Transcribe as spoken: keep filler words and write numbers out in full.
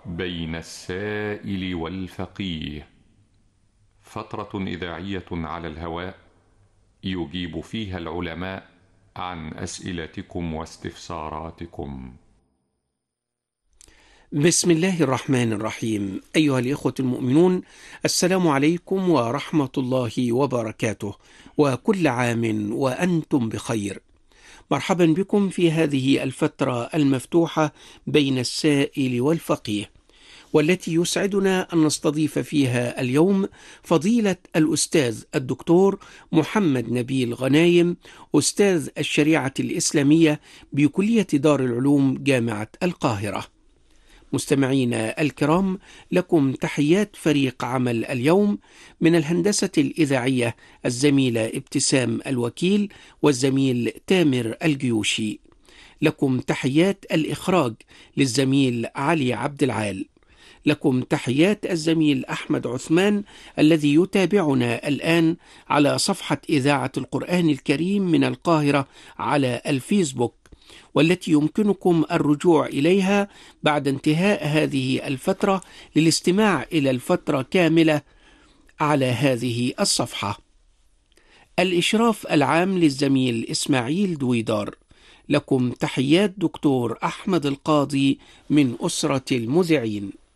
بين السائل والفقيه، فترة إذاعية على الهواء يجيب فيها العلماء عن أسئلتكم واستفساراتكم. بسم الله الرحمن الرحيم. أيها الإخوة المؤمنون، السلام عليكم ورحمة الله وبركاته، وكل عام وأنتم بخير. مرحبا بكم في هذه الفترة المفتوحة بين السائل والفقيه، والتي يسعدنا أن نستضيف فيها اليوم فضيلة الأستاذ الدكتور محمد نبيل غنايم، أستاذ الشريعة الإسلامية بكلية دار العلوم جامعة القاهرة. مستمعينا الكرام، لكم تحيات فريق عمل اليوم من الهندسة الإذاعية الزميلة ابتسام الوكيل والزميل تامر الجيوشي. لكم تحيات الإخراج للزميل علي عبد العال. لكم تحيات الزميل أحمد عثمان الذي يتابعنا الآن على صفحة إذاعة القرآن الكريم من القاهرة على الفيسبوك، والتي يمكنكم الرجوع إليها بعد انتهاء هذه الفترة للاستماع إلى الفترة كاملة على هذه الصفحة. الإشراف العام للزميل إسماعيل دويدار. لكم تحيات دكتور أحمد القاضي من أسرة المذيعين.